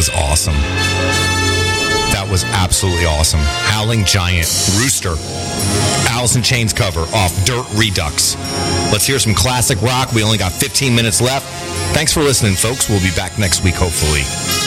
was awesome. That was absolutely awesome. Howling Giant, Rooster, Alice in Chains cover off Dirt Redux. Let's hear some classic rock. We only got 15 minutes left. Thanks for listening, folks. We'll be back next week, hopefully.